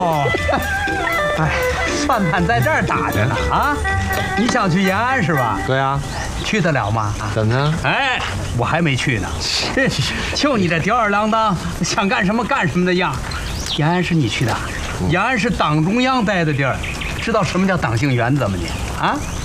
哦，哎，算盘在这儿打着呢啊！你想去延安是吧？ 对啊， 去得了吗？ 怎么呢？ 哎，我还没去呢。就你这吊儿郎当，想干什么干什么的样。延安是你去的，延安是党中央待的地儿，知道什么叫党性原则吗你？啊？